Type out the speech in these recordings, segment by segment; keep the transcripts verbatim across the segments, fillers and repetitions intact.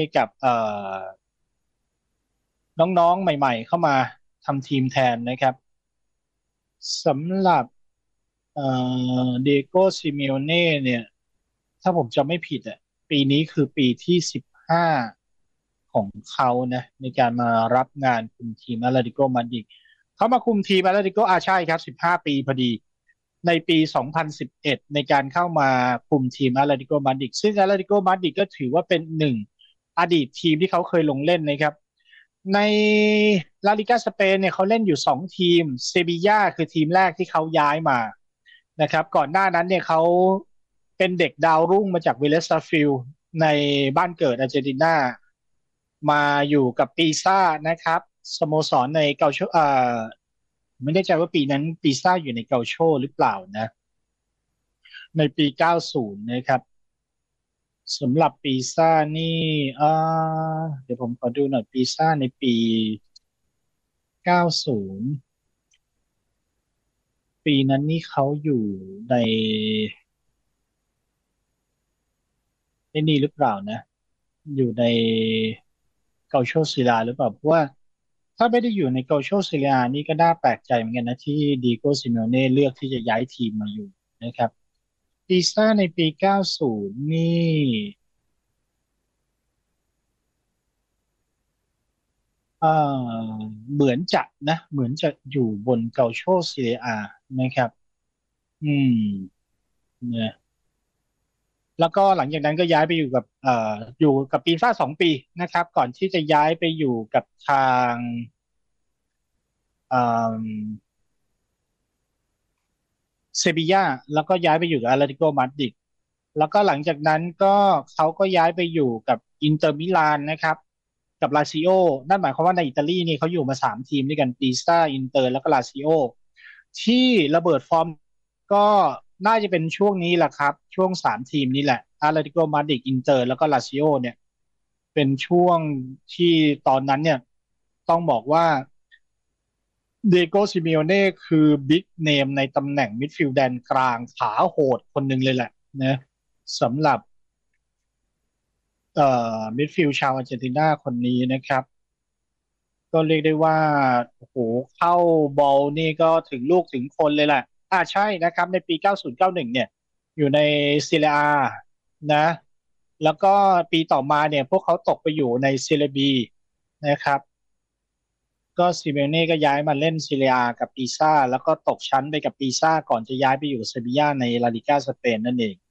กับเอ่อน้องๆใหม่ๆเข้ามาทำทีมแทนนะครับสำหรับเอ่อเดโก้ซิเมโอเน่เนี่ยถ้าผมจำไม่ผิดอ่ะปีนี้คือปีที่สิบห้าของเขานะในการมารับงานคุมทีมแอตเลติโกมาดริดเขามาคุมทีมแอตเลติโกอาใช่ครับสิบห้าปีพอดีในปีสองพันสิบเอ็ดในการเข้ามาคุมทีมแอตเลติโกมาดริดซึ่งแอตเลติโกมาดริดก็ถือว่าเป็นหนึ่งอดีตทีมที่เขาเคยลงเล่นนะครับ ในลาลิกาสเปนเนี่ยเขาเล่นอยู่สองทีมเซบีย่าคือทีมแรกที่เขาย้ายมานะครับก่อนหน้านั้นเนี่ยเขาเป็นเด็กดาวรุ่งมาจากเวเลสตาฟิลในบ้านเกิดอาร์เจนตินามาอยู่กับปีซ่านะครับสโมสรในเกาโชเอ่อไม่แน่ใจว่าปีนั้นปีซ่าอยู่ในเกาโชหรือเปล่านะในปีเก้าสิบนะครับสำหรับปีซ่านี่เอ่อเดี๋ยวผมขอดูหน่อยปีซ่าในปีเก้าสิบ ปีนั้นนี่เขาอยู่ในไอ้นี่หรือเปล่านะอยู่ในเกาโชซิลาหรือเปล่าเพราะว่าถ้าไม่ได้อยู่ในเกาโชซิลานี่ก็น่าแปลกใจเหมือนกันนะที่ดีโก้ซิเมโอเน่เลือกที่จะย้ายทีมมาอยู่นะครับปีซ่าในปีเก้าสิบนี่เอ่อเหมือนจะนะเหมือนจะอยู่บนเกาโชซิลานะครับอืมเนี่ย แล้วก็หลังจากนั้นก็ย้ายไปอยู่กับเอ่ออยู่กับปีซ่าสองปีนะครับก่อนที่จะย้ายไปอยู่กับทางเอ่อเซบีย่าแล้วก็ย้ายไปอยู่กับอาตเลติโกมาดริดแล้วก็หลังจากนั้นก็เขาก็ย้ายไปอยู่กับอินเตอร์มิลานนะครับกับลาซิโอนั่นหมายความว่าในอิตาลีนี่เขาอยู่มาสามทีมด้วยกันปีซ่าอินเตอร์แล้วก็ลาซิโอที่ระเบิดฟอร์มก็น่าจะเป็นช่วงนี้แหละครับช่วงสามทีมนี้แหละอาตเลติโกมาดริดอินเตอร์แล้วก็ลาซิโอเนี่ย เป็นช่วงที่ตอนนั้นเนี่ยต้องบอกว่าเดโกซิเมโอเน่คือบิ๊กเนมในตำแหน่งมิดฟิลด์แดนกลางขาโหดคนหนึ่งเลยแหละนะสำหรับเอ่อมิดฟิลด์ชาวอาร์เจนตินาคนนี้นะครับก็เรียกได้ว่าโอ้โหเข้าบอลนี่ก็ถึงลูกถึงคนเลยแหละอ่าใช่นะครับในปีเก้าสิบ เก้าสิบเอ็ดเก้าสิบเอ็ดเก้าสิบเอ็ดเก้าสิบเอ็ดเนี่ยอยู่ในซีเรียอานะแล้วก็ปีต่อมาเนี่ยพวกเขาตกไปอยู่ในเซเรียบีนะครับ ก็ซิเมเน่ก็ย้ายมาเล่นซีเรียกับปีซ่าแล้วก็ตกชั้นไปกับปีซ่าก่อนจะย้ายไปอยู่เซบีย่าในลาลิก้าสเปนนั่นเอง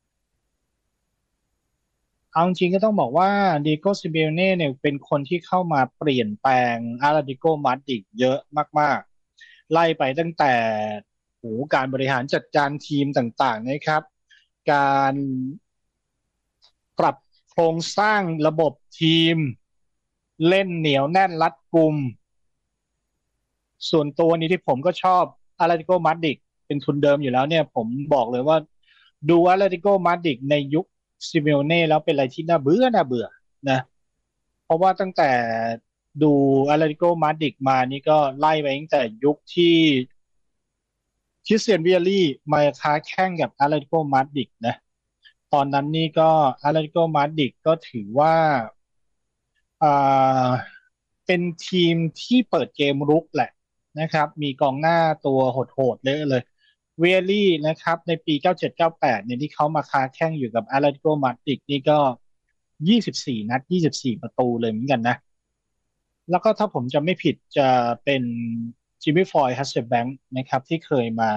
เอาจริงๆก็ต้องบอกว่าดิโก้ซิเมเน่เนี่ยเป็นคนที่เข้ามาเปลี่ยนแปลงอาราดิโกมาดริดเยอะมากๆไล่ไปตั้งแต่โหการบริหารจัดการทีมต่างๆนะครับการปรับโครงสร้างระบบทีมเล่นเหนียวแน่นรัดกุม ส่วนตัวนี้ที่ผมก็ชอบอาราติโกมาดริดเป็นทุนเดิมอยู่แล้วเนี่ยผมบอกเลยว่าดูอาราติโกมาดริดในยุคซิเมโอเน่แล้วเป็นอะไรที่น่าเบื่อน่าเบื่อนะเพราะว่าตั้งแต่ดูอาราติโกมาดริดมานี่ก็ไล่ไปตั้งแต่ยุคที่คริสเตียนวิเอรี่มาค้าแข่งกับอาราติโกมาดริดนะตอนนั้นนี่ก็อาราติโกมาดริดก็ถือว่าอ่าเป็นทีมที่เปิดเกมรุกแหละนะครับมีกองหน้าตัวโหดๆเลยเลยเวียรี่นะครับในปีเก้าเจ็ด เก้าแปดเนี่ยที่เขามาค้าแข่งอยู่กับอาราติโกมาดริดนี่ก็ยี่สิบสี่นัดยี่สิบสี่ประตูเลยเหมือนกันนะแล้วก็ถ้าผมจำไม่ผิดจะเป็นจิมมี่ฟอยด์ฮัสเซลแบงค์นะครับที่เคยมา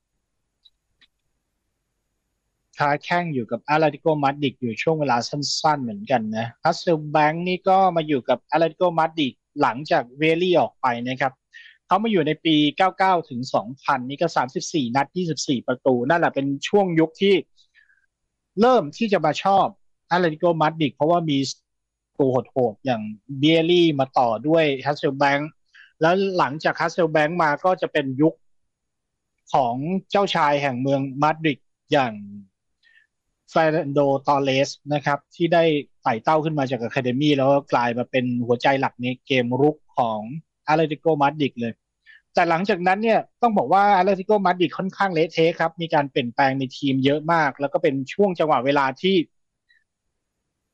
ค้าแข่งอยู่กับอาราติโกมาดริดอยู่ช่วงเวลาสั้นๆเหมือนกันนะฮัสเซลแบงค์นี่ก็มาอยู่กับอาราติโกมาดริดหลังจากเวลลี่ออกไปนะครับ เขามาอยู่ในปีเก้าสิบเก้าถึงสองพันนี่ก็สามสิบสี่นัดยี่สิบสี่ประตูนั่นแหละเป็นช่วงยุคที่เริ่มที่จะมาชอบอาตเลติโกมาดริดเพราะว่ามีตัวโหดๆอย่างเบียรี่มาต่อด้วยฮัสเซลแบงค์แล้วหลังจากฮัสเซลแบงค์มาก็จะเป็นยุคของเจ้าชายแห่งเมืองมาดริดอย่างเฟรนันโดตอร์เรสนะครับที่ได้ไต่เต้าขึ้นมาจากอะคาเดมี่แล้วก็กลายมาเป็นหัวใจหลักในเกมรุกของอาตเลติโกมาดริดเลย แต่หลังจากนั้นเนี่ยต้องบอกว่าอาตเลติโกมาดริดค่อนข้างเละเทะครับมีการเปลี่ยนแปลงในทีมเยอะมากแล้วก็เป็นช่วงจังหวะเวลาที่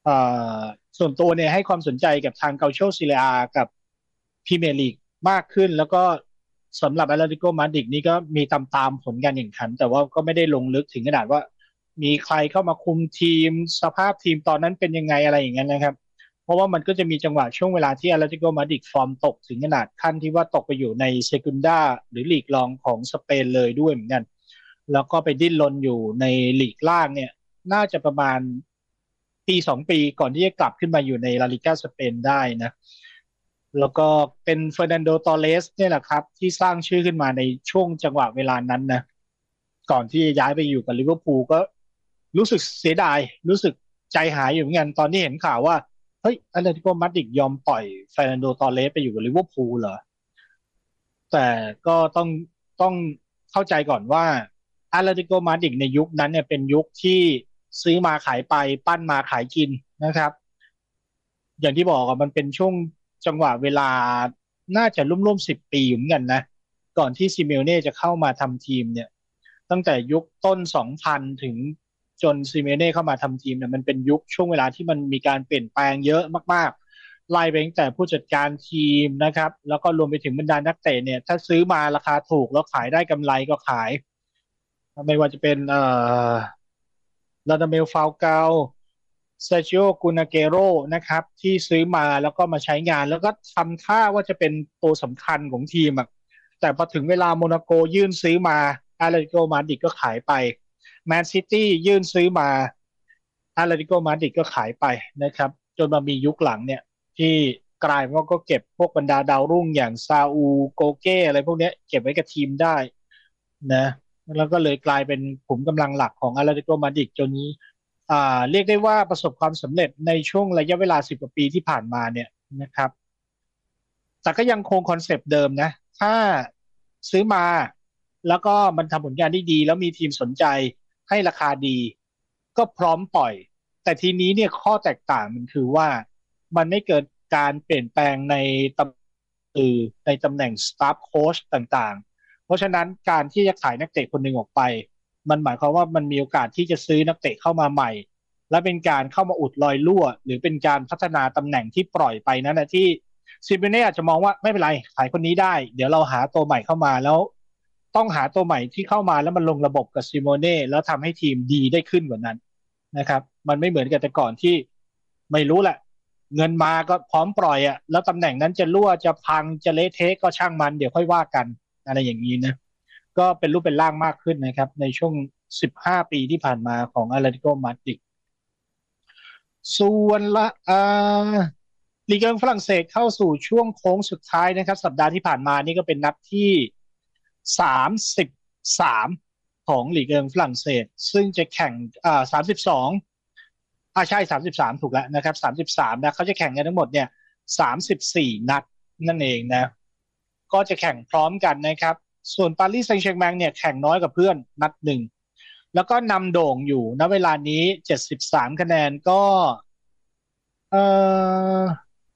เอ่อส่วนตัวเนี่ยให้ความสนใจกับทางเกาโชซีเรียกับพรีเมียร์ลีกมากขึ้นแล้วก็สำหรับแอตเลติโกมาดริดนี่ก็มีตามตามผลการแข่งขันแต่ว่าก็ไม่ได้ลงลึกถึงขนาดว่ามีใครเข้ามาคุมทีมสภาพทีมตอนนั้นเป็นยังไงอะไรอย่างเงี้ยนะครับเพราะว่ามันก็จะมีจังหวะช่วงเวลาที่แอตเลติโกมาดริดฟอร์มตกถึงขนาดขั้นที่ว่าตกไปอยู่ในเซกุนดาหรือลีกรองของสเปนเลยด้วยเหมือนกันแล้วก็ไปดิ้นรนอยู่ในลีกล่างเนี่ย น่าจะประมาณปีสองปีก่อนที่จะกลับขึ้นมาอยู่ในลาลิก้าสเปนได้นะแล้วก็เป็นเฟอร์นันโดตอเรสเนี่ยแหละครับที่สร้างชื่อขึ้นมาในช่วงจังหวะเวลานั้นนะก่อนที่จะย้ายไปอยู่กับลิเวอร์พูลก็รู้สึกเสียดายรู้สึกใจหายอยู่เหมือนกันตอนที่เห็นข่าวว่าเฮ้ยแอตเลติโกมาดริดยอมปล่อยเฟอร์นันโดตอเรสไปอยู่กับลิเวอร์พูลเหรอ แต่ก็ต้องต้องเข้าใจก่อนว่าอาร์เลติโกมาดริดในยุคนั้นเนี่ยเป็นยุคที่ซื้อมาขายไปปั้นมาขายกินนะครับอย่างที่บอกอะมันเป็นช่วงจังหวะเวลาน่าจะร่วมๆสิบปีอยู่เหมือนกันนะก่อนที่ซิเมโอเน่จะเข้ามาทำทีมเนี่ยตั้งแต่ยุคต้นสองพันถึงจนซิเมโอเน่เข้ามาทำทีมเนี่ยมันเป็นยุคช่วงเวลาที่มันมีการเปลี่ยนแปลงเยอะมากๆ ไล่ไปตั้งแต่ผู้จัดการทีมนะครับแล้วก็รวมไปถึงบรรดานักเตะเนี่ยถ้าซื้อมาราคาถูกแล้วขายได้กำไรก็ขายไม่ว่าจะเป็นเอ่อลาดาเมลฟาวกาเซอร์จิโอกูนาเกโรนะครับที่ซื้อมาแล้วก็มาใช้งานแล้วก็ทำท่าว่าจะเป็นตัวสำคัญของทีมอ่ะแต่พอถึงเวลาโมนาโกยื่นซื้อมาอาร์เลติโกมาดริดก็ขายไปแมนซิตี้ยื่นซื้อมาอาร์เลติโกมาดริดก็ขายไปนะครับจนมามียุคหลังเนี่ย ที่กลายว่าก็เก็บพวกบรรดาดาวรุ่งอย่างซาอูโกเก้อะไรพวกนี้เก็บไว้กับทีมได้นะแล้วก็เลยกลายเป็นขุมกำลังหลักของอาร์เลติโกมาดริดจนนี้อ่าเรียกได้ว่าประสบความสำเร็จในช่วงระยะเวลาสิบกว่าปีที่ผ่านมาเนี่ยนะครับแต่ก็ยังคงคอนเซปต์เดิมนะถ้าซื้อมาแล้วก็มันทำผลงานได้ดีแล้วมีทีมสนใจให้ราคาดีก็พร้อมปล่อยแต่ทีนี้เนี่ยข้อแตกต่างมันคือว่า มันไม่เกิดการเปลี่ยนแปลงในตำคือในตำแหน่งสตาฟโค้ชต่างๆ เพราะฉะนั้นการที่จะขายนักเตะคนหนึ่งออกไป มันหมายความว่ามันมีโอกาสที่จะซื้อนักเตะเข้ามาใหม่ และเป็นการเข้ามาอุดรอยรั่วหรือเป็นการพัฒนาตำแหน่งที่ปล่อยไปนั้นนะที่ซิมเบเน่อาจจะมองว่าไม่เป็นไรขายคนนี้ได้เดี๋ยวเราหาตัวใหม่เข้ามาแล้วต้องหาตัวใหม่ที่เข้ามาแล้วมันลงระบบกับซิโมเน่แล้วทำให้ทีมดีได้ขึ้นกว่านั้นนะครับมันไม่เหมือนกับแต่ก่อนที่ไม่รู้แหละ เงินมาก็พร้อมปล่อยอ่ะแล้วตำแหน่งนั้นจะรั่วจะพังจะเละเทะก็ช่างมันเดี๋ยวค่อยว่ากันอะไรอย่างนี้นะก็เป็นรูปเป็นร่างมากขึ้นนะครับในช่วงสิบห้าปีที่ผ่านมาของอาร์เลติโกมาดริดส่วนละอ่าลีกเอิงฝรั่งเศสเข้าสู่ช่วงโค้งสุดท้ายนะครับสัปดาห์ที่ผ่านมานี่ก็เป็นนัดที่สามสิบสามของลีกเอิงฝรั่งเศสซึ่งจะแข่งอ่าสามสิบสอง อ่าใช่สามสิบสามถูกแล้วนะครับสามสิบสามนะเขาจะแข่งกันทั้งหมดเนี่ยสามสิบสี่นัดนั่นเองนะก็จะแข่งพร้อมกันนะครับส่วนปารีสแซงต์แชร์แมงเนี่ยแข่งน้อยกว่าเพื่อนนัดหนึ่งแล้วก็นำโด่งอยู่ณเวลานี้เจ็ดสิบสามคะแนนก็เออ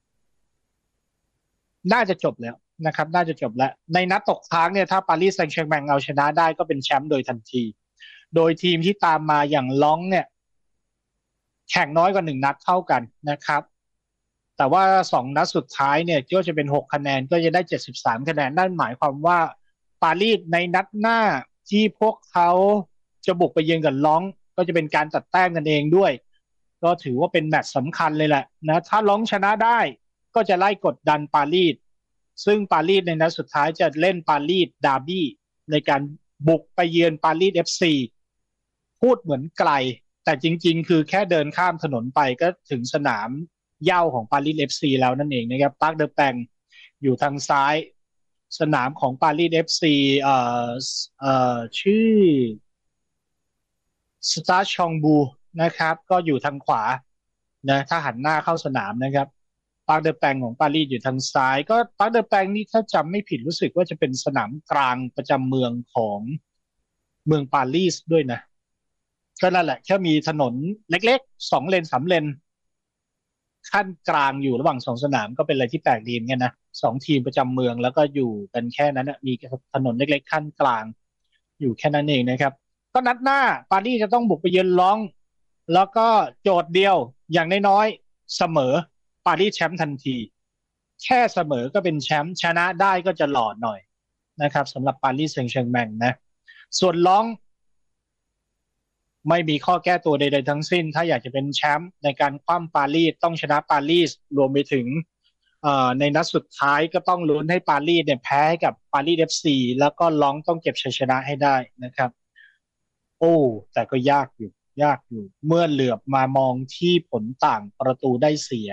น่าจะจบแล้วนะครับน่าจะจบแล้วในนัดตกค้างเนี่ยถ้าปารีสแซงต์แชร์แมงเอาชนะได้ก็เป็นแชมป์โดยทันทีโดยทีมที่ตามมาอย่างล้องเนี่ยแข่งน้อยกว่าหนึ่งนัดเท่ากันนะครับ แต่ว่าสองนัดสุดท้ายเนี่ยก็จะเป็นหกคะแนนก็จะได้เจ็ดสิบสามคะแนนนั่นหมายความว่าปารีสในนัดหน้าที่พวกเขาจะบุกไปเยือนกับลองก็จะเป็นการตัดแต้มกันเองด้วยก็ถือว่าเป็นแมตช์สำคัญเลยแหละนะถ้าลองชนะได้ก็จะไล่กดดันปารีสซึ่งปารีสในนัดสุดท้ายจะเล่นปารีสดาร์บี้ในการบุกไปเยือนปารีสเอฟซีพูดเหมือนไกลแต่จริงๆคือแค่เดินข้ามถนนไปก็ถึงสนาม เหย้าของปารีสเอฟซีแล้วนั่นเองนะครับปาร์คเดอแปงอยู่ทางซ้ายสนามของปารีสเอฟซีเอ่อเอ่อชื่อสตาร์ชองบูนะครับก็อยู่ทางขวานะถ้าหันหน้าเข้าสนามนะครับปาร์คเดอแปงของปารีสอยู่ทางซ้ายก็ปาร์คเดอแปงนี่ถ้าจำไม่ผิดรู้สึกว่าจะเป็นสนามกลางประจำเมืองของเมืองปารีสด้วยนะก็นั่นแหละแค่มีถนนเล็กๆสองเลนสามเลน ขั้นกลางอยู่ระหว่างสองสนามก็เป็นอะไรที่แปลกดีเหมือนกันนะสองทีมประจำเมืองแล้วก็อยู่กันแค่นั้นนะมีถนนเล็กๆขั้นกลางอยู่แค่นั้นเองนะครับก็นัดหน้าปารีสจะต้องบุกไปเยือนลองแล้วก็โจทย์เดียวอย่างน้อยๆเสมอปารีสแชมป์ทันทีแค่เสมอก็เป็นแชมป์ชนะได้ก็จะหล่อหน่อยนะครับสำหรับปารีสแซงต์แชร์กแมงนะส่วนลองไม่มีข้อแก้ตัวใดๆทั้งสิ้นถ้าอยากจะเป็นแชมป์ในการคว่ำปารีสต้องชนะปารีสรวมไปถึงในนัดสุดท้ายก็ต้องลุ้นให้ปารีสเนี่ยแพ้ให้กับปารีสเอฟซีแล้วก็ลองต้องเก็บชัยชนะให้ได้นะครับโอ้แต่ก็ยากอยู่ยากอยู่เมื่อเหลือบมามองที่ผลต่างประตูได้เสีย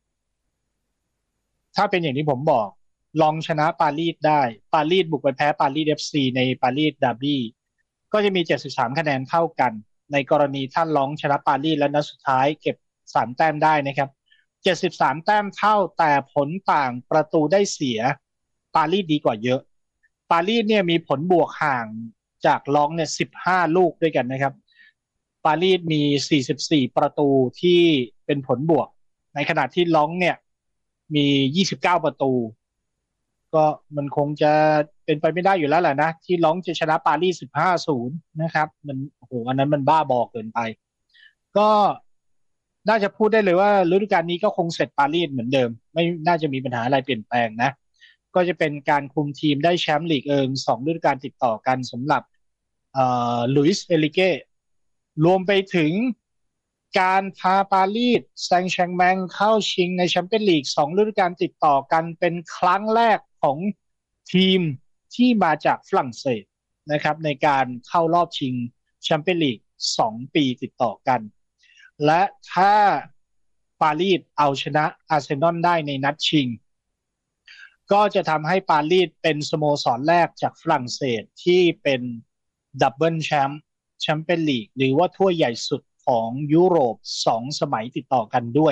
ถ้าเป็นอย่างที่ผมบอกลองชนะปารีสได้ปารีสบุกไปแพ้ปารีสเอฟซีในปารีสดาร์บี้ก็จะมีเจ็ดสิบสามคะแนนเท่ากันในกรณีท่านลองชนะปารีสและนัดสุดท้ายเก็บสามแต้มได้นะครับเจ็ดสิบสามแต้มเท่าแต่ผลต่างประตูได้เสียปารีสดีกว่าเยอะปารีสเนี่ยมีผลบวกห่างจากลองเนี่ยสิบห้าลูกด้วยกันนะครับปารีสมีสี่สิบสี่ประตูที่เป็นผลบวกในขณะที่ลองเนี่ยมียี่สิบเก้าประตูก็มันคงจะเป็นไปไม่ได้อยู่แล้วแหละนะที่ลองจะชนะปารีสสิบห้าศูนย์นะครับมันโอ้โหอันนั้นมันบ้าบอเกินไปก็น่าจะพูดได้เลยว่าฤดูกาลนี้ก็คงเสร็จปารีสเหมือนเดิมไม่น่าจะมีปัญหาอะไรเปลี่ยนแปลงนะก็จะเป็นการคุมทีมได้แชมป์ลีกเอิงสองฤดูกาลติดต่อกันสำหรับเอ่อลุยส์เอลิเก้รวมไปถึงการพาปารีสแซงต์แชร์กแมงเข้าชิงในแชมเปี้ยนลีกสองฤดูกาลติดต่อกันเป็นครั้งแรกของทีมที่มาจากฝรั่งเศสนะครับในการเข้ารอบชิงแชมเปี้ยนลีกสองปีติดต่อกันและถ้าปารีสเอาชนะอาร์เซนอลได้ในนัดชิงก็จะทำให้ปารีสเป็นสโมสรแรกจากฝรั่งเศสที่เป็นดับเบิลแชมป์แชมเปี้ยนลีกหรือว่าถ้วยใหญ่สุดของยุโรปสองสมัยติดต่อกันด้วย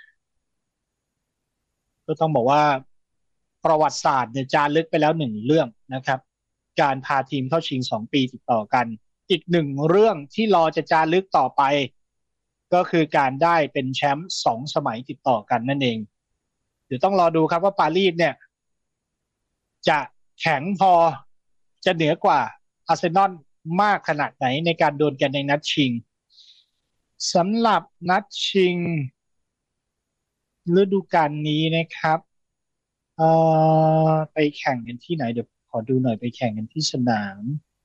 ก็ต้องบอกว่าประวัติศาสตร์เนี่ยจารึกไปแล้วหนึ่งเรื่องนะครับการพาทีมเข้าชิงสองปีติดต่อกันอีกหนึ่งเรื่องที่รอจะจารึกต่อไปก็คือการได้เป็นแชมป์สองสมัยติดต่อกันนั่นเองเดี๋ยวต้องรอดูครับว่าปารีสเนี่ยจะแข็งพอจะเหนือกว่าอาร์เซนอลมากขนาดไหนในการดวลกันในนัดชิงสำหรับนัดชิงฤดูกาลนี้นะครับเอ่อไปแข่งกันที่ไหนเดี๋ยวขอดูหน่อยไปแข่งกันที่สนาม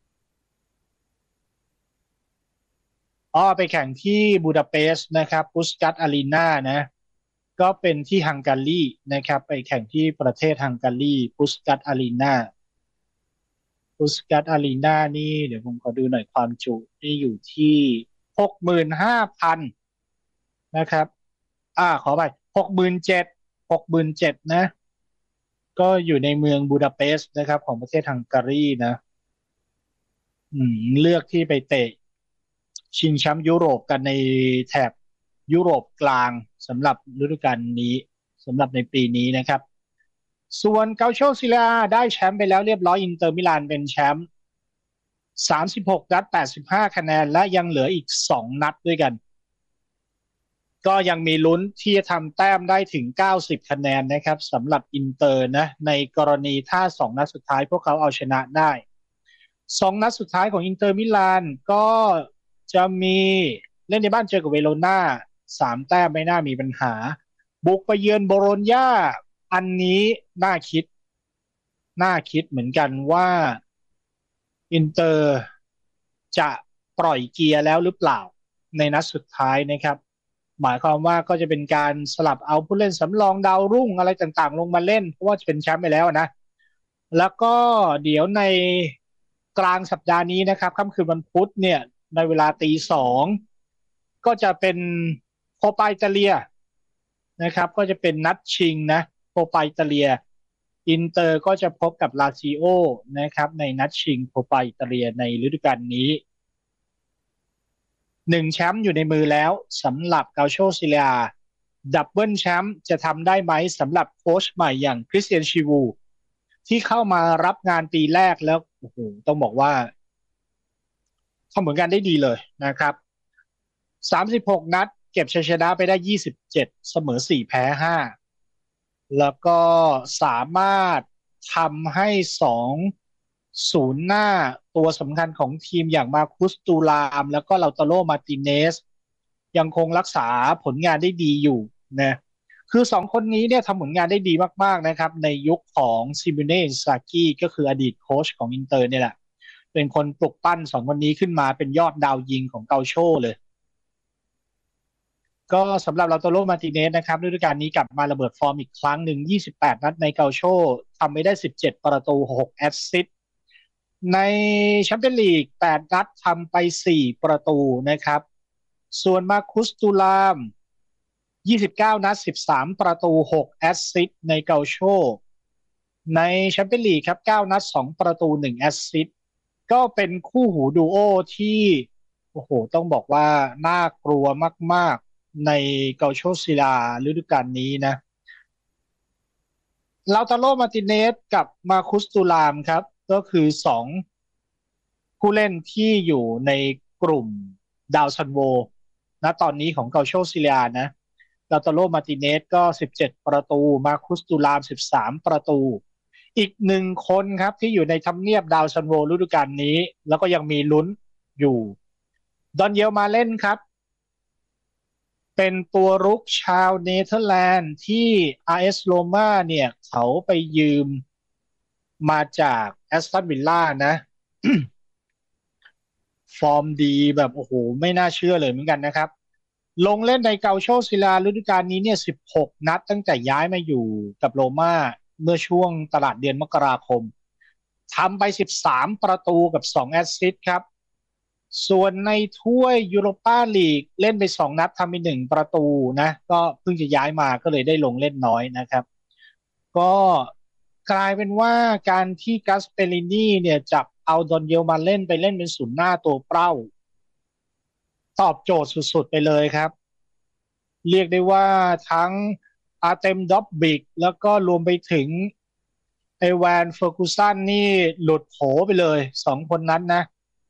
อ๋อไปแข่งที่บูดาเปสต์นะครับพุสกัสอารีนานะก็เป็นที่ฮังการีนะครับไปแข่งที่ประเทศฮังการีพุสกัสอารีนาพุสกัสอารีนานี่เดี๋ยวผมขอดูหน่อยความจุนี่อยู่ที่หกหมื่นห้าพันนะครับอ่าขอไปหกหมื่นเจ็ดหกหมื่นเจ็ดนะก็อยู่ในเมืองบูดาเปสต์นะครับของประเทศฮังการีนะอืมเลือกที่ไปเตะชิงแชมป์ยุโรปกันในแถบยุโรปกลางสำหรับฤดูกาลนี้สำหรับในปีนี้นะครับส่วนเกาโชซิลาได้แชมป์ไปแล้วเรียบร้อยอินเตอร์มิลานเป็นแชมป์สามสิบหกนัดแปดสิบห้าคะแนนและยังเหลืออีกสองนัดด้วยกันก็ยังมีลุ้นที่จะทำแต้มได้ถึงเก้าสิบคะแนนนะครับสำหรับอินเตอร์นะในกรณีถ้าสองนัดสุดท้ายพวกเขาเอาชนะได้สองนัดสุดท้ายของอินเตอร์มิลานก็จะมีเล่นในบ้านเจอกับเวโรนาสามแต้มไม่น่ามีปัญหาบุกไปเยือนโบโลญญาอันนี้น่าคิดน่าคิดเหมือนกันว่าอินเตอร์จะปล่อยเกียร์แล้วหรือเปล่าในนัดสุดท้ายนะครับหมายความว่าก็จะเป็นการสลับเอาผู้เล่นสำรองดาวรุ่งอะไรต่างๆลงมาเล่นเพราะว่าจะเป็นแชมป์ไปแล้วนะแล้วก็เดี๋ยวในกลางสัปดาห์นี้นะครับค่ำคืนวันพุธเนี่ยในเวลาตีสองก็จะเป็นโคปาอิตาเลียนะครับก็จะเป็นนัดชิงนะโคปาอิตาเลียอินเตอร์ก็จะพบกับลาซิโอนะครับในนัดชิงโคปาอิตาเลียในฤดูกาลนี้หนึ่งแชมป์อยู่ในมือแล้วสำหรับเกาโชซิเลียดับเบิลแชมป์จะทำได้ไหมสำหรับโค้ชใหม่อย่างคริสเตียนชิวูที่เข้ามารับงานปีแรกแล้วโอ้โหต้องบอกว่าทำผลงานได้ดีเลยนะครับสามสิบหกนัดเก็บชัยชนะไปได้ยี่สิบเจ็ดเสมอสี่แพ้ห้าแล้วก็สามารถทำให้สองศูนย์หน้าตัวสำคัญของทีมอย่างมาคุสตูรามแล้วก็ลาตาโรมาร์ติเนสยังคงรักษาผลงานได้ดีอยู่นะคือสองคนนี้เนี่ยทำผลงานได้ดีมากๆนะครับในยุคของซิม o เน่อินซากิก็คืออดีตโค้ชของอินเตอร์เนี่ยแหละเป็นคนปลุกปั้นสองคนนี้ขึ้นมาเป็นยอดดาวยิงของเกาโชเลยก็สำหรับลาโตโรมาร์ติเนสนะครับฤดูกาลนี้กลับมาระเบิดฟอร์มอีกครั้งหนึ่งยี่สิบแปดนัดในเกาโชทำไปได้สิบเจ็ดประตูหกแอสซิสต์ในแชมเปี้ยนลีกแปดนัดทำไปสี่ประตูนะครับส่วนมาคุสตูลามยี่สิบเก้านัดสิบสามประตูหกแอสซิสต์ในเกาโชในแชมเปี้ยนลีกครับเก้านัดสองประตูหนึ่งแอสซิสต์ก็เป็นคู่หูดูโอที่โอ้โหต้องบอกว่าน่ากลัวมากๆในเกาโชซิลาฤดูกาลนี้นะลาตาโรมาร์ติเนสกับมาคุสตูลามครับก็คือสองผู้เล่นที่อยู่ในกลุ่มดาวซันโวนะตอนนี้ของเกาโชซิลานะลาตาโรมาร์ติเนสก็สิบเจ็ดประตูมาคุสตูลามสิบสามประตูอีกหนึ่งคนครับที่อยู่ในทำเนียบดาวซันโวฤดูกาลนี้แล้วก็ยังมีลุ้นอยู่ดอนเยลมาเล่นครับเป็นตัวรุกชาวเนเธอร์แลนด์ที่ อาร์ เอส Roma เนี่ยเขาไปยืมมาจากแอสตันวิลล่านะฟอร์มดีแบบโอ้โหไม่น่าเชื่อเลยเหมือนกันนะครับลงเล่นในเกาโชซิลาฤดูกาลนี้เนี่ยสิบหกนัดตั้งแต่ย้ายมาอยู่กับโรม่าเมื่อช่วงตลาดเดือนมกราคมทำไปสิบสามประตูกับสองแอสซิสต์ครับส่วนในถ้วยยูโรปาลีกเล่นไปสองนัดทำไปหนึ่งประตูนะก็เพิ่งจะย้ายมาก็เลยได้ลงเล่นน้อยนะครับก็กลายเป็นว่าการที่กัสเปรินีเนี่ยจับเอาดอนเยลมาเล่นไปเล่นเป็นศูนย์หน้าตัวเป้าตอบโจทย์สุดๆไปเลยครับเรียกได้ว่าทั้งอาร์เต็มดอบบิกแล้วก็รวมไปถึงไอแวนเฟอร์กูสันนี่หลุดโผไปเลยสองคนนั้นนะ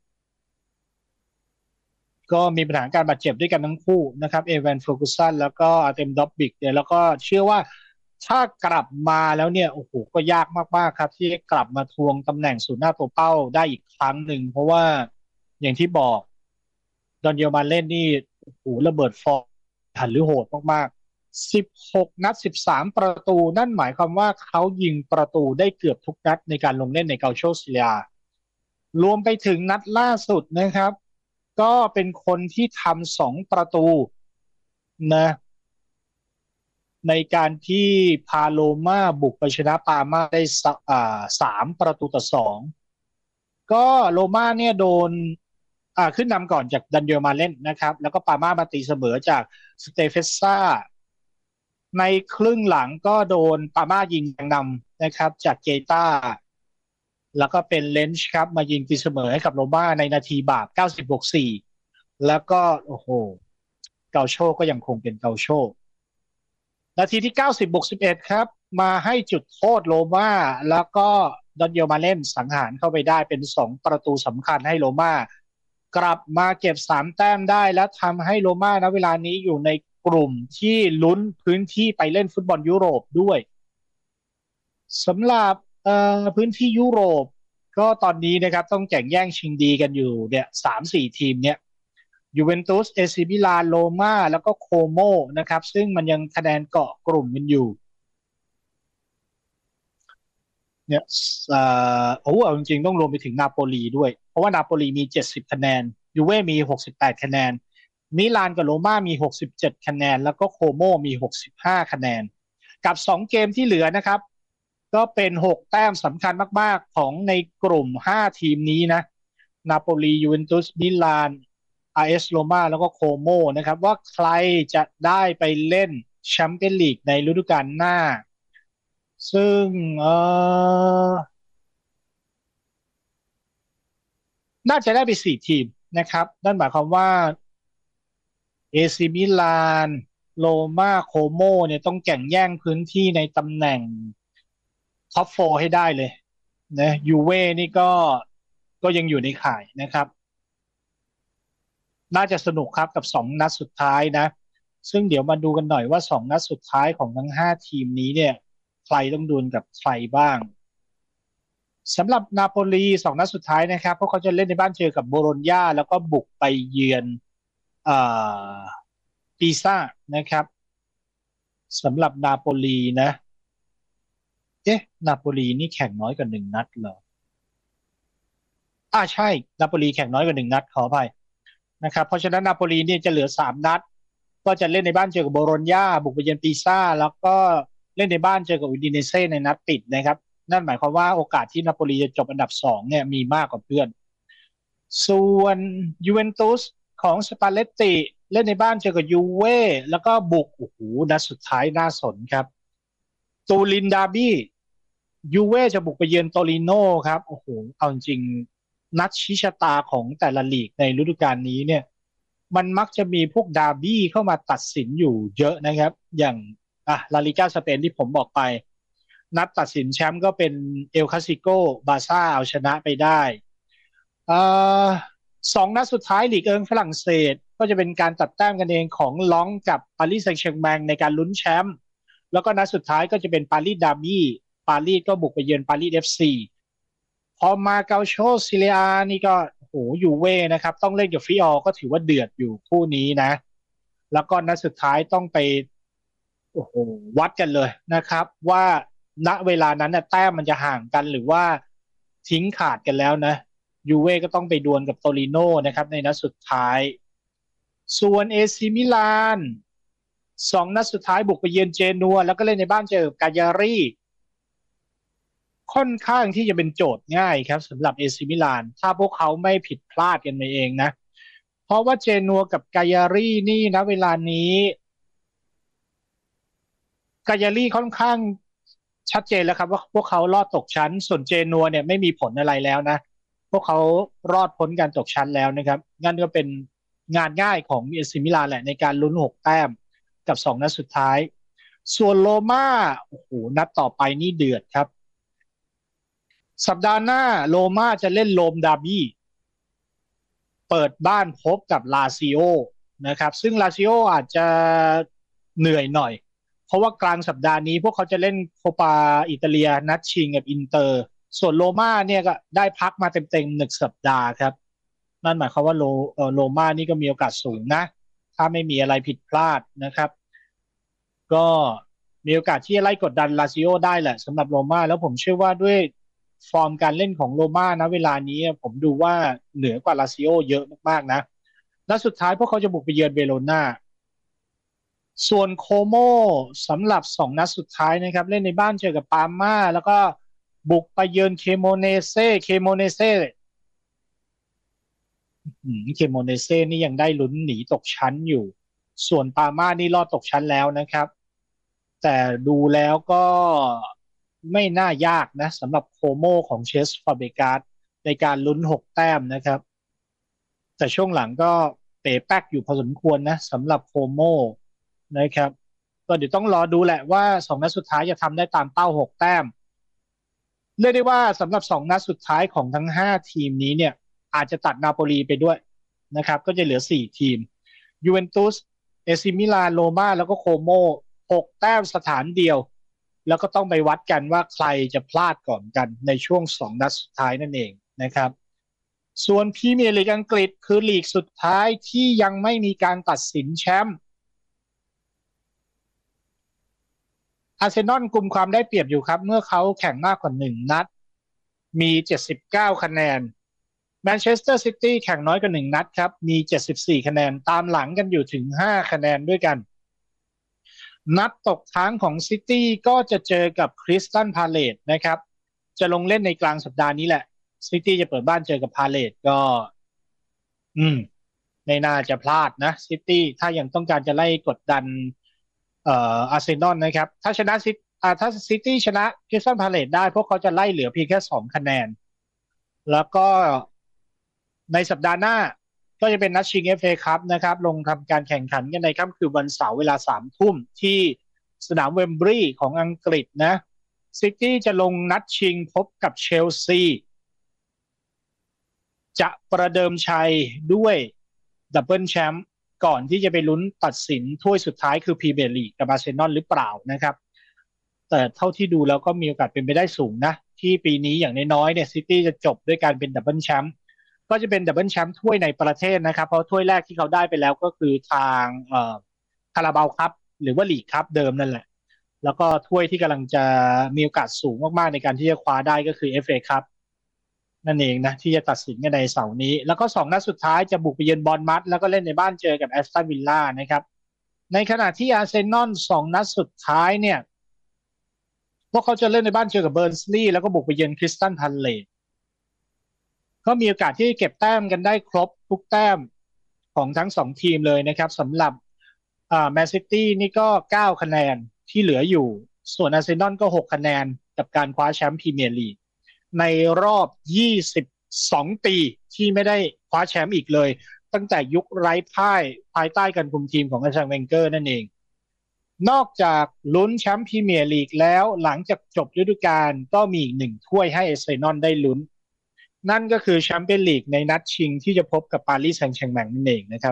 ก็มีปัญหาการบาดเจ็บด้วยกันทั้งคู่นะครับเอแวนเฟอร์กูสันแล้วก็อาร์เต็มดอบบิกเนี่ยแล้วก็เชื่อว่าถ้ากลับมาแล้วเนี่ยโอ้โหก็ยากมากๆครับที่จะกลับมาทวงตำแหน่งศูนย์หน้าตัวเป้าได้อีกครั้งหนึ่งเพราะว่าอย่างที่บอกดอนเยลมาเล่นนี่โอ้โหระเบิดฟอร์มหันหรือโหดมากๆสิบหกนัดสิบสามประตูนั่นหมายความว่าเขายิงประตูได้เกือบทุกนัดในการลงเล่นในเกาโชซิเลียรวมไปถึงนัดล่าสุดนะครับ ก็เป็นคนที่ทำสองประตูนะในการที่พาโลมาบุกไปชนะปามาได้สอ่าสามประตูต่อสองก็โรม่าเนี่ยโดนอ่าขึ้นนำก่อนจากดันเยลมาเล่นนะครับแล้วก็ปามามาตีเสมอจากสเตเฟซ่าในครึ่งหลังก็โดนปามายิงนำนะครับจากเกตาแล้วก็เป็นเลนช์ครับมายิงตีเสมอให้กับโรม่าในนาทีบาปเก้าสิบบวกสี่แล้วก็โอ้โหเกาโชก็ยังคงเป็นเกาโชนาทีที่เก้าสิบบวกสิบเอ็ดครับมาให้จุดโทษโรม่าแล้วก็ดอนเยลมาเล่นสังหารเข้าไปได้เป็นสองประตูสำคัญให้โรม่ากลับมาเก็บสามแต้มได้และทำให้โรม่าณเวลานี้อยู่ในกลุ่มที่ลุ้นพื้นที่ไปเล่นฟุตบอลยุโรปด้วยสำหรับเอ่อพื้นที่ยุโรปก็ตอนนี้นะครับต้องแข่งแย่งชิงดีกันอยู่เนี่ยสามสี่ทีมเนี่ยยูเวนตุสเอซิมิลานโรม่าแล้วก็โคโมนะครับซึ่งมันยังคะแนนเกาะกลุ่มกันอยู่เนี่ยเอ่อโอ้เอาจริงๆต้องรวมไปถึงนาโปลีด้วยเพราะว่านาโปลีมีเจ็ดสิบคะแนนยูเว่มีหกสิบแปดคะแนนมิลานกับโรม่ามีหกสิบเจ็ดคะแนนแล้วก็โคโมมีหกสิบห้าคะแนนกับสองเกมที่เหลือนะครับก็เป็นหกแต้มสำคัญมากๆของในกลุ่มห้าทีมนี้นะนาโปลียูเวนตุสมิลาน อาร์ เอส Roma แล้วก็โคโมนะครับว่าใครจะได้ไปเล่นแชมเปี้ยนลีกในฤดูกาลหน้าซึ่งเออน่าจะได้ไปสี่ทีมนะครับนั่นหมายความว่าเอซีมิลานโรม่าโคโมเนี่ยต้องแข่งแย่งพื้นที่ในตำแหน่งท็อปโฟร์ให้ได้เลยนะยูเว่นี่ก็ก็ยังอยู่ในข่ายนะครับ น่าจะสนุกครับกับสองนัดสุดท้ายนะซึ่งเดี๋ยวมาดูกันหน่อยว่าสองนัดสุดท้ายของทั้งห้าทีมนี้เนี่ยใครต้องดวลกับใครบ้างสำหรับนาโปลีสองนัดสุดท้ายนะครับเพราะเขาจะเล่นในบ้านเจอกับโบโลญญาแล้วก็บุกไปเยือนเอ่อปีซ่านะครับสำหรับนาโปลีนะเอ๊ะนาโปลีนี่แข่งน้อยกว่าหนึ่งนัดเหรออ่าใช่นาโปลีแข่งน้อยกว่าหนึ่งนัดขออภัยนะครับเพราะฉะนั้นนาโปลีเนี่ยจะเหลือสามนัดก็จะเล่นในบ้านเจอกับโบโลญญาบุกไปเยือนปีซ่าแล้วก็เล่นในบ้านเจอกับอูดิเนเซ่ในนัดปิดนะครับนั่นหมายความว่าโอกาสที่นาโปลีจะจบอันดับสองเนี่ยมีมากกว่าเพื่อนส่วนยูเวนตุสของสปาเลตติเล่นในบ้านเจอกับยูเว่แล้วก็บุกโอ้โหนัดสุดท้ายน่าสนครับตูรินดาร์บี้ยูเว่จะบุกไปเยือนโตริโน่ครับโอ้โหเอาจริงนัดชี้ชะตาของแต่ละลีกในฤดูกาลนี้เนี่ยมันมักจะมีพวกดาร์บี้เข้ามาตัดสินอยู่เยอะนะครับอย่างอ่ะลาลิก้าสเปนที่ผมบอกไปนัดตัดสินแชมป์ก็เป็นเอลคลาสิโกบาร์ซ่าเอาชนะไปได้เอ่อสองนัดสุดท้ายลีกเอิงฝรั่งเศสก็จะเป็นการตัดแต้มกันเองของลองกับปารีสแซงต์แชร์แมงในการลุ้นแชมป์แล้วก็นัดสุดท้ายก็จะเป็นปารีสดาร์บี้ปารีสก็บุกไปเยือนปารีสเอฟซีพอมาเกาโชซิเลียนี่ก็โอ้โหยูเว่นะครับต้องเล่นกับฟิออร์ก็ถือว่าเดือดอยู่คู่นี้นะแล้วก็นัดสุดท้ายต้องไปโอ้โหวัดกันเลยนะครับว่าณเวลานั้นน่ะแต้มมันจะห่างกันหรือว่าทิ้งขาดกันแล้วนะยูเว่ก็ต้องไปดวลกับโตริโน่นะครับในนัดสุดท้ายส่วนเอซีมิลานสองนัดสุดท้ายบุกไปเยือนเจนัวแล้วก็เล่นในบ้านเจอกับกายารีค่อนข้างที่จะเป็นโจทย์ง่ายครับสำหรับเอซิมิลานถ้าพวกเขาไม่ผิดพลาดกันไปเองนะเพราะว่าเจนัวกับกายารีนี่นะเวลานี้กายารีค่อนข้างชัดเจนแล้วครับว่าพวกเขารอดตกชั้นส่วนเจนัวเนี่ยไม่มีผลอะไรแล้วนะพวกเขารอดพ้นการตกชั้นแล้วนะครับงั้นก็เป็นงานง่ายของเอซิมิลานแหละในการลุ้นหกแต้มกับสองนัดสุดท้ายส่วนโรม่าโอ้โหนัดต่อไปนี่เดือดครับ สัปดาห์หน้าโรม่าจะเล่นโรมดาร์บี้เปิดบ้านพบกับลาซิโอนะครับซึ่งลาซิโออาจจะเหนื่อยหน่อยเพราะว่ากลางสัปดาห์นี้พวกเขาจะเล่นโคปาอิตาเลียนัดชิงกับอินเตอร์ส่วนโรม่าเนี่ยก็ได้พักมาเต็มๆหนึ่งสัปดาห์ครับนั่นหมายความว่าโรเอ่อโรม่านี่ก็มีโอกาสสูงนะถ้าไม่มีอะไรผิดพลาดนะครับก็มีโอกาสที่จะไล่กดดันลาซิโอได้แหละสำหรับโรม่าแล้วผมเชื่อว่าด้วยฟอร์มการเล่นของโรม่านะเวลานี้ผมดูว่าเหนือกว่าลาซิโอเยอะมากๆนะและสุดท้ายพวกเขาจะบุกไปเยือนเบโลนาส่วนโคโมสำหรับสองนัดสุดท้ายนะครับเล่นในบ้านเจอกับปาร์มาแล้วก็บุกไปเยือนเคโมเนเซ่เคโมเนเซ่เคโมเนเซ่นี่ยังได้ลุ้นหนีตกชั้นอยู่ส่วนปาร์มานี่รอดตกชั้นแล้วนะครับ แต่ดูแล้วก็ไม่น่ายากนะสำหรับโคโมของเชสฟาเบกาสในการลุ้นหกแต้มนะครับแต่ช่วงหลังก็เป๋แป๊กอยู่พอสมควรนะสำหรับโคโมนะครับก็เดี๋ยวต้องรอดูแหละว่าสองนัดสุดท้ายจะทำได้ตามเป้าหกแต้มเรียกได้ว่าสำหรับสองนัดสุดท้ายของทั้งห้าทีมนี้เนี่ยอาจจะตัดนาโปลีไปด้วยนะครับก็จะเหลือสี่ทีมยูเวนตุสเอซิมิลานโรม่าแล้วก็โคโมหกแต้มสถานเดียวแล้วก็ต้องไปวัดกันว่าใครจะพลาดก่อนกันในช่วงสองนัดสุดท้ายนั่นเองนะครับส่วนพรีเมียร์ลีกอังกฤษคือลีกสุดท้ายที่ยังไม่มีการตัดสินแชมป์อาร์เซนอลกลุ่มความได้เปรียบอยู่ครับเมื่อเขาแข่งมากกว่าหนึ่งนัดมีเจ็ดสิบเก้าคะแนนแมนเชสเตอร์ซิตี้แข่งน้อยกว่าหนึ่งนัดครับมีเจ็ดสิบสี่คะแนนตามหลังกันอยู่ถึงห้าคะแนนด้วยกันนัดตกค้างของซิตี้ก็จะเจอกับคริสตัลพาเลตนะครับจะลงเล่นในกลางสัปดาห์นี้แหละซิตี้จะเปิดบ้านเจอกับพาเลตก็อืมไม่น่าจะพลาดนะซิตี้ถ้ายังต้องการจะไล่กดดันเอ่ออาร์เซนอลนะครับถ้าชนะซิอ่าถ้าซิตี้ชนะคริสตัลพาเลตได้พวกเขาจะไล่เหลือเพียงแค่สองคะแนนแล้วก็ในสัปดาห์หน้าก็จะเป็นนัดชิง เอฟ เอ ครับนะครับลงทำการแข่งขันกันในค่ำคืนวันเสาร์เวลาสามทุ่มที่สนามเวมบรีย์ของอังกฤษนะซิตี้จะลงนัดชิงพบกับเชลซีจะประเดิมชัยด้วยดับเบิลแชมป์ก่อนที่จะไปลุ้นตัดสินถ้วยสุดท้ายคือพรีเมียร์ลีกกับอาร์เซนอลหรือเปล่านะครับแต่เท่าที่ดูแล้วก็มีโอกาสเป็นไปได้สูงนะที่ปีนี้อย่างน้อยๆเนี่ยซิตี้จะจบด้วยการเป็นดับเบิลแชมป์ก็จะเป็นดับเบิลแชมป์ถ้วยในประเทศนะครับเพราะถ้วยแรกที่เขาได้ไปแล้วก็คือทางเอ่อคาราบาวครับหรือว่าลีกครับเดิมนั่นแหละแล้วก็ถ้วยที่กำลังจะมีโอกาสสูงมากๆในการที่จะคว้าได้ก็คือ เอฟ เอ ครับนั่นเองนะที่จะตัดสินกันในเสาร์นี้แล้วก็สองนัดสุดท้ายจะบุกไปเยือนบอร์นมัธแล้วก็เล่นในบ้านเจอกับแอสตันวิลล่านะครับในขณะที่อาร์เซนอลสองนัดสุดท้ายเนี่ยพวกเขาจะเล่นในบ้านเจอกับเบิร์นส์ลีย์แล้วก็บุกไปเยือนคริสตัลพาเลซก็มีโอกาสที่จะเก็บแต้มกันได้ครบทุกแต้มของทั้งสองทีมเลยนะครับสำหรับอ่าแมนซิตี้นี่ก็เก้าคะแนนที่เหลืออยู่ส่วนอาร์เซนอลก็หกคะแนนกับการคว้าแชมป์พรีเมียร์ลีกในรอบยี่สิบสองปีที่ไม่ได้คว้าแชมป์อีกเลยตั้งแต่ยุคไร้พ่ายภายใต้การคุมทีมของอาจารย์เวนเกอร์นั่นเองนอกจากลุ้นแชมป์พรีเมียร์ลีกแล้วหลังจากจบฤดูกาลก็มีอีกหนึ่งถ้วยให้อาร์เซนอลได้ลุ้นนั่นก็คือแชมเปี้ยนลีกในนัดชิงที่จะพบกับปารีสแซงต์แชร์แมงนั่นเองนะครับ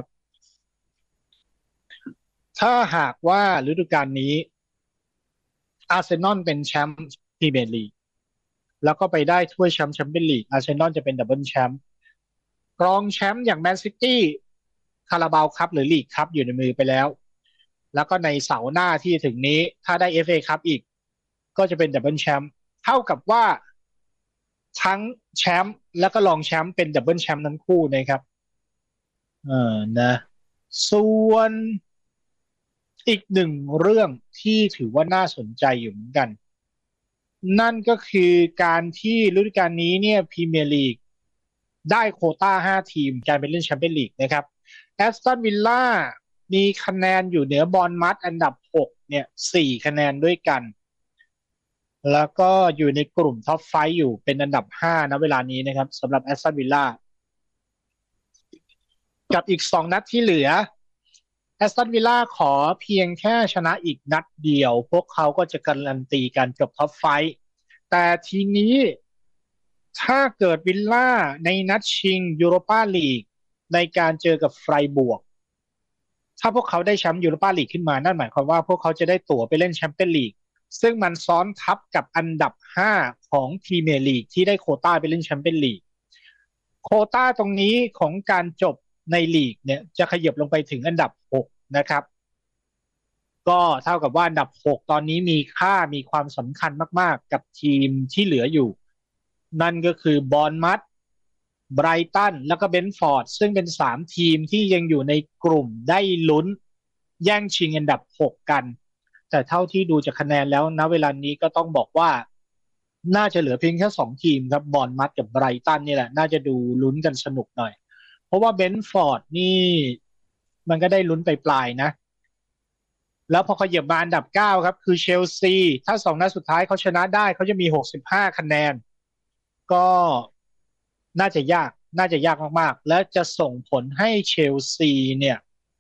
ถ้าหากว่าฤดูกาลนี้อาร์เซนอลเป็นแชมป์พรีเมียร์ลีกแล้วก็ไปได้ถ้วยแชมป์แชมเปี้ยนลีกอาร์เซนอลจะเป็นดับเบิลแชมป์รองแชมป์อย่างแมนซิตี้คาราบาวคัพหรือลีกคัพอยู่ในมือไปแล้วแล้วก็ในเสาร์หน้าที่ถึงนี้ถ้าได้ เอฟ เอ คัพอีกก็จะเป็นดับเบิลแชมป์เท่ากับว่าทั้งแชมป์แล้วก็รองแชมป์เป็นดับเบิลแชมป์ทั้งคู่นะครับเออนะส่วนอีกหนึ่งเรื่องที่ถือว่าน่าสนใจอยู่เหมือนกันนั่นก็คือการที่ฤดูกาลนี้เนี่ยพรีเมียร์ลีกได้โควต้าห้าทีมการไปเล่นแชมเปี้ยนลีกนะครับแอสตันวิลล่ามีคะแนนอยู่เหนือบอร์นมัธอันดับหกเนี่ยสี่คะแนนด้วยกันแล้วก็อยู่ในกลุ่มท็อปไฟว์อยู่เป็นอันดับห้านะเวลานี้นะครับสำหรับแอสตันวิลล่ากับอีกสองนัดที่เหลือแอสตันวิลล่าขอเพียงแค่ชนะอีกนัดเดียวพวกเขาก็จะการันตีการจบท็อปไฟว์แต่ทีนี้ถ้าเกิดวิลล่าในนัดชิงยูโรปาลีกในการเจอกับไฟบวกถ้าพวกเขาได้แชมป์ยูโรปาลีกขึ้นมานั่นหมายความว่าพวกเขาจะได้ตั๋วไปเล่นแชมเปี้ยนลีกซึ่งมันซ้อนทับกับอันดับห้าของพรีเมียร์ลีกที่ได้โควต้าไปเล่นแชมเปี้ยนลีกโควต้าตรงนี้ของการจบในลีกเนี่ยจะขยับลงไปถึงอันดับหกนะครับก็เท่ากับว่าอันดับหกตอนนี้มีค่ามีความสำคัญมากๆกับทีมที่เหลืออยู่นั่นก็คือบอร์นมัธไบรตันแล้วก็เบนฟอร์ดซึ่งเป็นสามทีมที่ยังอยู่ในกลุ่มได้ลุ้นแย่งชิงอันดับหกกันแต่เท่าที่ดูจากคะแนนแล้วณเวลานี้ก็ต้องบอกว่าน่าจะเหลือเพียงแค่สองทีมครับบอร์นมัธกับไบรตันนี่แหละน่าจะดูลุ้นกันสนุกหน่อยเพราะว่าเบนฟอร์ดนี่มันก็ได้ลุ้นไปปลายๆนะแล้วพอเขาเหยียบมาอันดับเก้าครับคือเชลซีถ้าสองนัดสุดท้ายเขาชนะได้เขาจะมีหกสิบห้าคะแนนก็น่าจะยากน่าจะยากมากๆและจะส่งผลให้เชลซีเนี่ย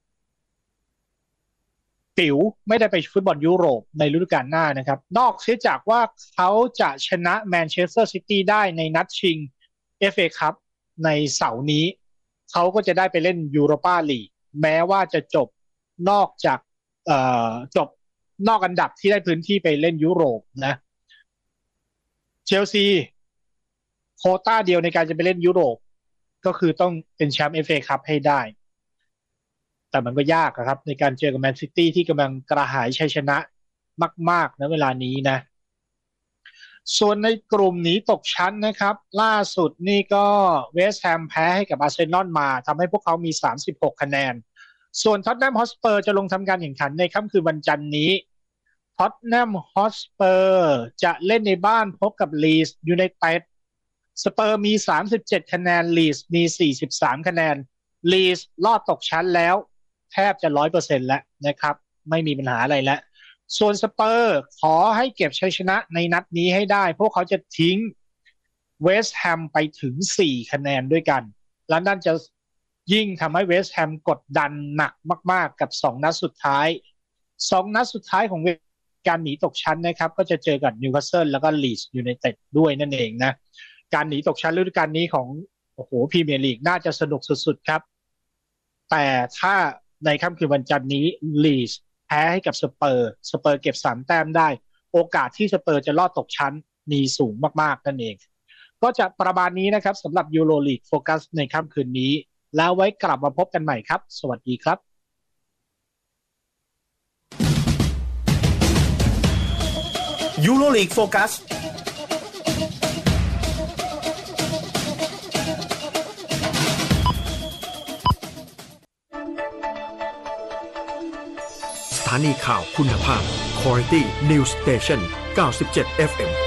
ปิ๋วไม่ได้ไปฟุตบอลยุโรปในฤดูกาลหน้านะครับนอกเสียจากว่าเขาจะชนะแมนเชสเตอร์ซิตี้ได้ในนัดชิง เอฟ เอ คัพในเสาร์นี้เขาก็จะได้ไปเล่นยูโรปาลีกแม้ว่าจะจบนอกจากเอ่อจบนอกอันดับที่ได้พื้นที่ไปเล่นยุโรปนะเชลซีโควต้าเดียวในการจะไปเล่นยุโรปก็คือต้องเป็นแชมป์ เอฟ เอ คัพให้ได้แต่มันก็ยากครับในการเจอกับแมนซิตี้ที่กำลังกระหายชัยชนะมากๆนะเวลานี้นะส่วนในกลุ่มหนีตกชั้นนะครับล่าสุดนี่ก็เวสต์แฮมแพ้ให้กับอาร์เซนอลมาทำให้พวกเขามีสามสิบหกคะแนนส่วนท็อตแนมฮอตสเปอร์จะลงทำการแข่งขันในค่ำคืนวันจันทร์นี้ท็อตแนมฮอตสเปอร์จะเล่นในบ้านพบกับลีสยูไนเต็ดสเปอร์มีสามสิบเจ็ดคะแนนลีสมีสี่สิบสามคะแนนลีสลอดตกชั้นแล้วแทบจะร้อยเปอร์เซ็นต์แล้วนะครับไม่มีปัญหาอะไรแล้วส่วนสเปอร์ขอให้เก็บชัยชนะในนัดนี้ให้ได้พวกเขาจะทิ้งเวสต์แฮมไปถึงสี่คะแนนด้วยกันและนั่นจะยิ่งทำให้เวสต์แฮมกดดันหนักมากๆกับสองนัดสุดท้ายสองนัดสุดท้ายของการหนีตกชั้นนะครับก็จะเจอกับนิวคาสเซิลแล้วก็ลีดส์ยูไนเต็ดด้วยนั่นเองนะการหนีตกชั้นฤดูกาลนี้ของโอ้โหพรีเมียร์ลีกน่าจะสนุกสุดๆครับแต่ถ้าในค่ำคืนวันจันทร์นี้ลีดส์แพ้ให้กับสเปอร์สเปอร์เก็บสามแต้มได้โอกาสที่สเปอร์จะลอดตกชั้นมีสูงมากๆนั่นเองก็จะประมาณนี้นะครับสำหรับยูโรลีกโฟกัสในค่ำคืนนี้แล้วไว้กลับมาพบกันใหม่ครับสวัสดีครับยูโรลีกโฟกัสสถานีข่าวคุณภาพ Quality News Station เก้าสิบเจ็ด เอฟ เอ็ม